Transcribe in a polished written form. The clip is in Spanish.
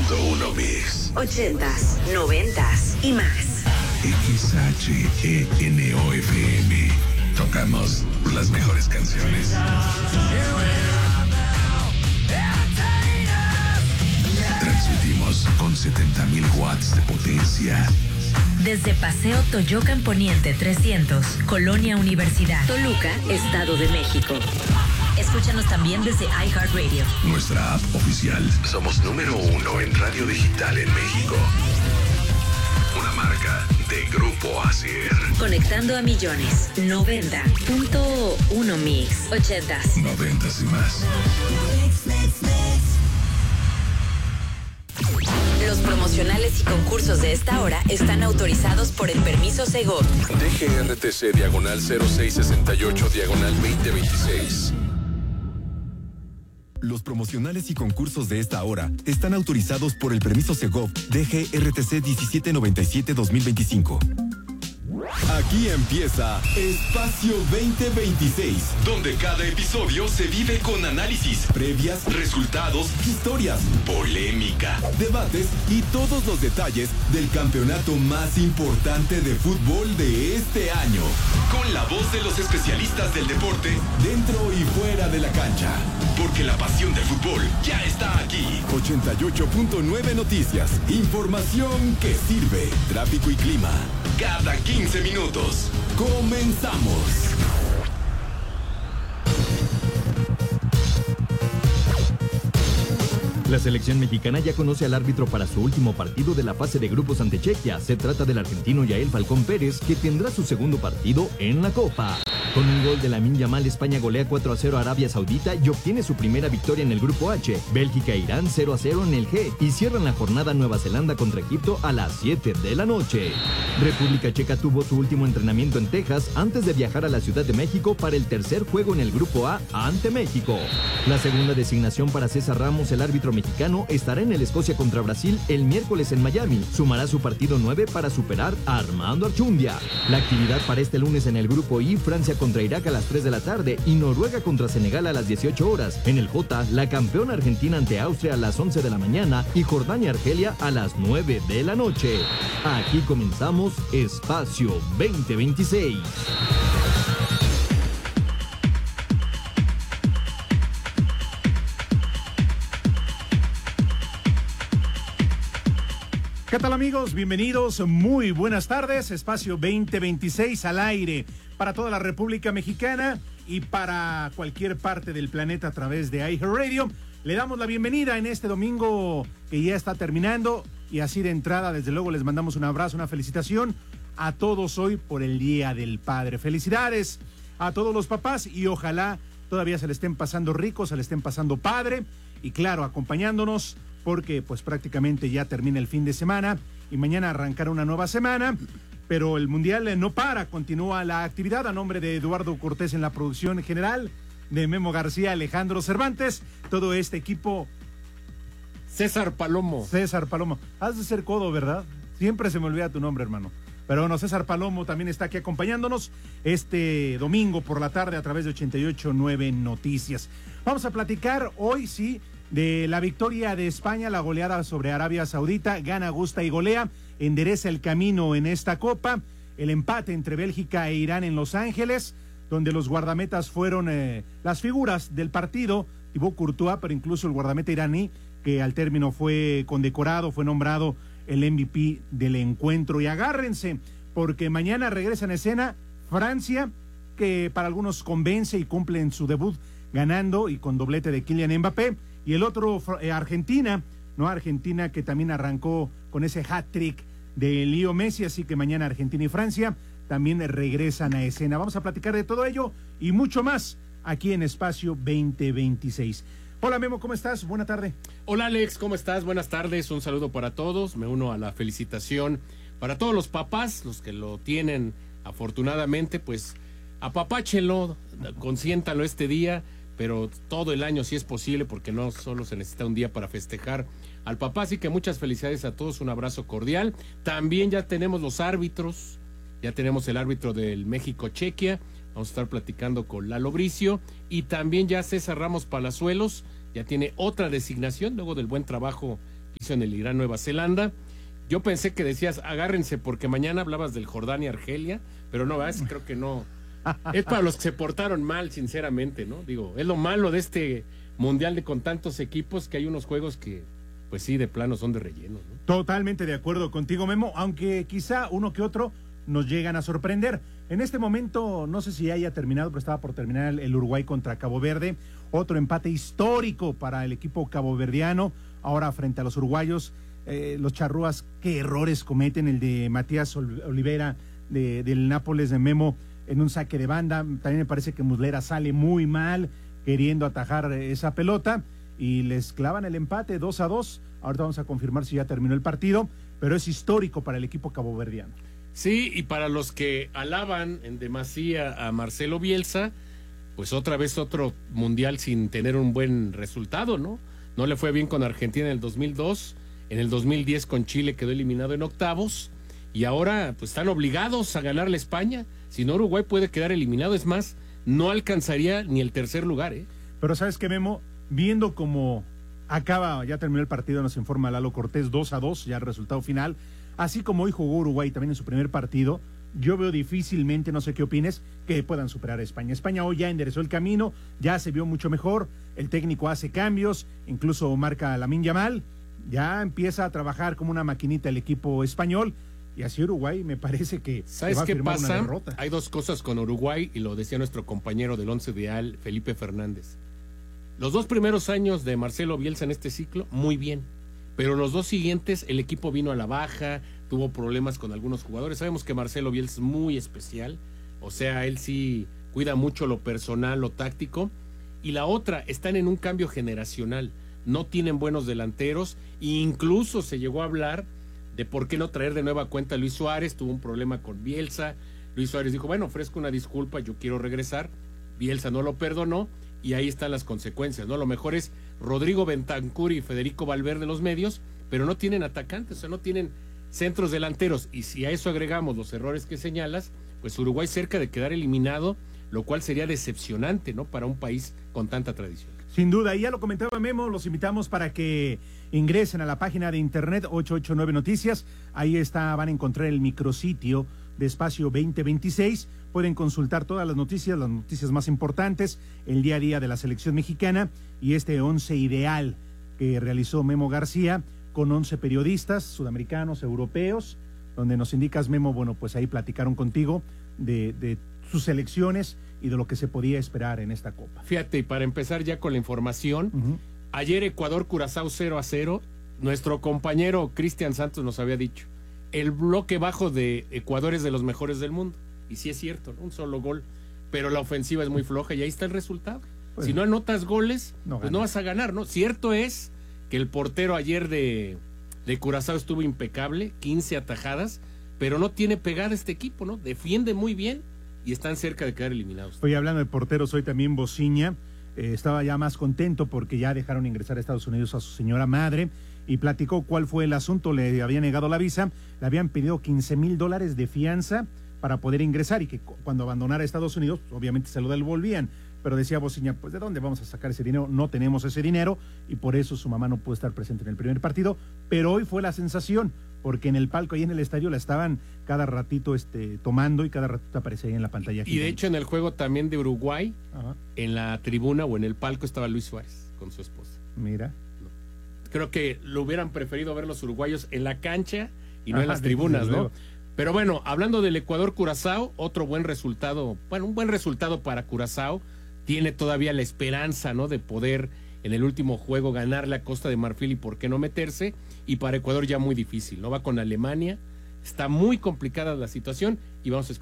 90.1 Mix. 80s, 90s y más. XHENOFM. Tocamos las mejores canciones. Transmitimos con 70,000 watts de potencia. Desde Paseo Toyocan Poniente 300, Colonia Universidad, Toluca, Estado de México. Escúchanos también desde iHeartRadio. Nuestra app oficial. Somos número 1 en radio digital en México. Una marca de Grupo Asier. Conectando a millones. 90.1 Mix. 80s. 90s y más. Los promocionales y concursos de esta hora están autorizados por el permiso Segov. DGRTC diagonal 0668 diagonal 2026. Los promocionales y concursos de esta hora están autorizados por el permiso Segov DGRTC 1797-2025. Aquí empieza Espacio 2026, donde cada episodio se vive con análisis, previas, resultados, historias, polémica, debates y todos los detalles del campeonato más importante de fútbol de este año. Con la voz de los especialistas del deporte, dentro y fuera de la cancha. Porque la pasión del fútbol ya está aquí. 88.9 Noticias. Información que sirve. Tráfico y clima. Cada 15 minutos. Comenzamos. La selección mexicana ya conoce al árbitro para su último partido de la fase de grupos ante Chequia. Se trata del argentino Yael Falcón Pérez, que tendrá su segundo partido en la Copa. Con un gol de Lamine Yamal, España golea 4-0 a Arabia Saudita y obtiene su primera victoria en el grupo H. Bélgica e Irán 0-0 en el G y cierran la jornada Nueva Zelanda contra Egipto a las 7 de la noche. República Checa tuvo su último entrenamiento en Texas antes de viajar a la Ciudad de México para el tercer juego en el grupo A ante México. La segunda designación para César Ramos, el árbitro mexicano, estará en el Escocia contra Brasil el miércoles en Miami. Sumará su partido 9 para superar a Armando Archundia. La actividad para este lunes en el grupo I, Francia contra Irak a las 3 de la tarde y Noruega contra Senegal a las 18 horas. En el J, la campeona Argentina ante Austria a las 11 de la mañana y Jordania-Argelia a las 9 de la noche. Aquí comenzamos Espacio 2026. ¿Qué tal, amigos? Bienvenidos, muy buenas tardes. Espacio 2026 al aire para toda la República Mexicana y para cualquier parte del planeta a través de iHeartRadio. Le damos la bienvenida en este domingo que ya está terminando y así de entrada, desde luego, les mandamos un abrazo, una felicitación a todos hoy por el Día del Padre. Felicidades a todos los papás y ojalá todavía se le estén pasando rico, se le estén pasando padre y claro, acompañándonos porque pues prácticamente ya termina el fin de semana y mañana arrancará una nueva semana, pero el Mundial no para, continúa la actividad. A nombre de Eduardo Cortés en la producción general, de Memo García, Alejandro Cervantes, todo este equipo. César Palomo. Has de ser codo, ¿verdad? Siempre se me olvida tu nombre, hermano. Pero bueno, César Palomo también está aquí acompañándonos este domingo por la tarde a través de 88.9 Noticias. Vamos a platicar hoy, sí, de la victoria de España, la goleada sobre Arabia Saudita. Gana, gusta y golea, endereza el camino en esta Copa. El empate entre Bélgica e Irán en Los Ángeles, donde los guardametas fueron las figuras del partido. Thibaut Courtois, pero incluso el guardameta iraní, que al término fue condecorado, fue nombrado el MVP del encuentro. Y agárrense, porque mañana regresa en escena Francia, que para algunos convence y cumple en su debut ganando y con doblete de Kylian Mbappé. Y el otro, Argentina, ¿no? Argentina que también arrancó con ese hat-trick de Leo Messi, así que mañana Argentina y Francia también regresan a escena. Vamos a platicar de todo ello y mucho más aquí en Espacio 2026. Hola Memo, ¿cómo estás? Buena tarde. Hola Alex, ¿cómo estás? Buenas tardes, un saludo para todos. Me uno a la felicitación para todos los papás, los que lo tienen afortunadamente, pues apapáchenlo, consiéntalo este día, pero todo el año si es posible, porque no solo se necesita un día para festejar al papá. Así que muchas felicidades a todos, un abrazo cordial. También ya tenemos los árbitros, ya tenemos el árbitro del México-Chequia, vamos a estar platicando con Lalo Bricio, y también ya César Ramos Palazuelos ya tiene otra designación, luego del buen trabajo que hizo en el Irán-Nueva Zelanda. Yo pensé que decías, agárrense, porque mañana hablabas del Jordania-Argelia, pero no, creo que no. Es para los que se portaron mal, sinceramente, ¿no? Digo, es lo malo de este mundial con tantos equipos, que hay unos juegos que, pues sí, de plano son de relleno, ¿no? Totalmente de acuerdo contigo, Memo, aunque quizá uno que otro nos llegan a sorprender. En este momento, no sé si haya terminado, pero estaba por terminar el Uruguay contra Cabo Verde. Otro empate histórico para el equipo caboverdiano, ahora frente a los uruguayos. Los charrúas, qué errores cometen, el de Matías Olivera del Nápoles de Memo en un saque de banda. También me parece que Muslera sale muy mal queriendo atajar esa pelota y les clavan el empate 2-2. Ahorita vamos a confirmar si ya terminó el partido, pero es histórico para el equipo caboverdiano. Sí, y para los que alaban en demasía a Marcelo Bielsa, pues otra vez otro mundial sin tener un buen resultado, ¿no? No le fue bien con Argentina en el 2002, en el 2010 con Chile quedó eliminado en octavos, y ahora pues están obligados a ganarle a España. Si no, Uruguay puede quedar eliminado, es más, no alcanzaría ni el tercer lugar, ¿eh? Pero ¿sabes qué, Memo? Viendo cómo ya terminó el partido, nos informa Lalo Cortés, 2-2, ya el resultado final. Así como hoy jugó Uruguay también en su primer partido, yo veo difícilmente, no sé qué opines, que puedan superar a España. España hoy ya enderezó el camino, ya se vio mucho mejor, el técnico hace cambios, incluso marca a Lamine Yamal, ya empieza a trabajar como una maquinita el equipo español, y así Uruguay me parece que ¿sabes va a qué firmar pasa? Una derrota. Hay dos cosas con Uruguay, y lo decía nuestro compañero del Once Ideal, Felipe Fernández. Los 2 primeros años de Marcelo Bielsa en este ciclo, muy bien. Pero los 2 siguientes, el equipo vino a la baja, tuvo problemas con algunos jugadores. Sabemos que Marcelo Bielsa es muy especial, o sea, él sí cuida mucho lo personal, lo táctico. Y la otra, están en un cambio generacional, no tienen buenos delanteros, e incluso se llegó a hablar de por qué no traer de nueva cuenta a Luis Suárez. Tuvo un problema con Bielsa, Luis Suárez dijo, bueno, ofrezco una disculpa, yo quiero regresar. Bielsa no lo perdonó, y ahí están las consecuencias, ¿no? Lo mejor es Rodrigo Bentancur y Federico Valverde los medios, pero no tienen atacantes, o sea, no tienen centros delanteros, y si a eso agregamos los errores que señalas, pues Uruguay cerca de quedar eliminado, lo cual sería decepcionante, ¿no? Para un país con tanta tradición. Sin duda, y ya lo comentaba Memo, los invitamos para que ingresen a la página de internet 889 Noticias, ahí van a encontrar el micrositio de Espacio 2026, pueden consultar todas las noticias más importantes, el día a día de la selección mexicana y este 11 ideal que realizó Memo García con 11 periodistas sudamericanos, europeos, donde nos indicas, Memo, bueno, pues ahí platicaron contigo de sus selecciones y de lo que se podía esperar en esta Copa. Fíjate, y para empezar ya con la información, ayer Ecuador-Curazao 0-0, nuestro compañero Cristian Santos nos había dicho, el bloque bajo de Ecuador es de los mejores del mundo, y sí es cierto, ¿no? Un solo gol, pero la ofensiva es muy floja, y ahí está el resultado. Pues, si no anotas goles, pues no vas a ganar, ¿no? Cierto es que el portero ayer de Curazao estuvo impecable, 15 atajadas, pero no tiene pegada este equipo, ¿no? Defiende muy bien y están cerca de quedar eliminados. Hoy hablando de porteros, hoy también Bociña estaba ya más contento porque ya dejaron ingresar a Estados Unidos a su señora madre y platicó cuál fue el asunto. Le había negado la visa, le habían pedido $15,000 de fianza para poder ingresar y que cuando abandonara Estados Unidos, obviamente se lo devolvían. Pero decía Bociña, pues ¿de dónde vamos a sacar ese dinero? No tenemos ese dinero y por eso su mamá no pudo estar presente en el primer partido. Pero hoy fue la sensación, porque en el palco ahí en el estadio la estaban cada ratito tomando y cada ratito aparecía ahí en la pantalla. Y de hecho en el juego también de Uruguay, en la tribuna o en el palco estaba Luis Suárez con su esposa. Mira. Creo que lo hubieran preferido ver los uruguayos en la cancha y no en las tribunas, ¿no? Pero bueno, hablando del Ecuador-Curazao, otro buen resultado, bueno, un buen resultado para Curazao. Tiene todavía la esperanza, ¿no?, de poder en el último juego ganarle a Costa de Marfil y por qué no meterse. Y para Ecuador ya muy difícil, ¿no? Va con Alemania, está muy complicada la situación y vamos a escuchar